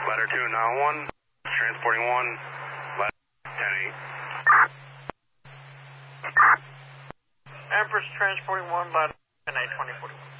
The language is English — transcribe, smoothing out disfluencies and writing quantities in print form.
ladder 2, now 1, transporting 1, ladder 10-8. Empress transporting 1, ladder 10-8, 2041.